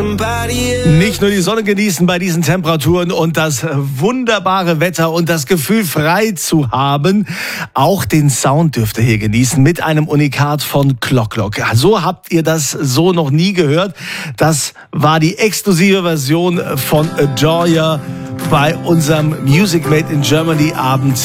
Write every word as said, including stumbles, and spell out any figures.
Nicht nur die Sonne genießen bei diesen Temperaturen und das wunderbare Wetter und das Gefühl, frei zu haben. Auch den Sound dürft ihr hier genießen mit einem Unikat von Clock Clock. So habt ihr das so noch nie gehört. Das war die exklusive Version von Adore Ya bei unserem Music Made in Germany Abend.